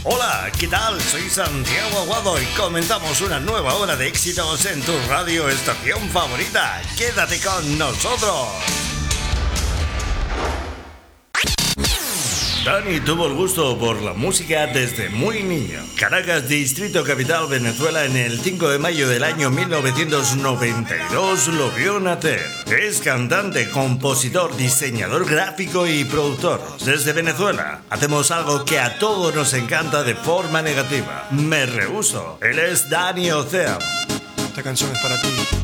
Hola, ¿qué tal? Soy Santiago Aguado y comenzamos una nueva hora de éxitos en tu radio estación favorita. ¡Quédate con nosotros! Dani tuvo el gusto por la música desde muy niño. Caracas, Distrito Capital, Venezuela, en el 5 de mayo del año 1992 lo vio nacer. Es cantante, compositor, diseñador gráfico y productor. Desde Venezuela hacemos algo que a todos nos encanta de forma negativa. Me rehúso. Él es Dani Ocean. Esta canción es para ti.